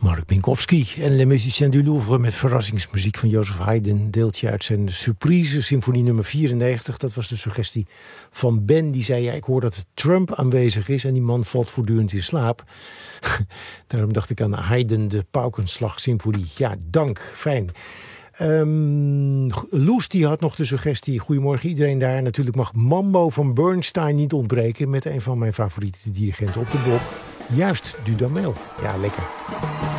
Mark Minkowski en Le Musicien du Louvre met verrassingsmuziek van Joseph Haydn. Deeltje uit zijn Surprise, symfonie nummer 94. Dat was de suggestie van Ben. Die zei, ja, ik hoor dat Trump aanwezig is en die man valt voortdurend in slaap. Daarom dacht ik aan Haydn, de Paukenslag-symfonie. Ja, dank, fijn. Loes die had nog de suggestie, goedemorgen iedereen daar. Natuurlijk mag Mambo van Bernstein niet ontbreken met een van mijn favoriete dirigenten op de blok. Juist Dudamel. Ja, lekker.